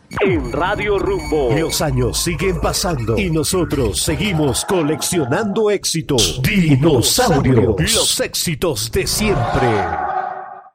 En Radio Rumbo. Los años siguen pasando y nosotros seguimos coleccionando éxitos. Dinosaurio. Los éxitos de siempre.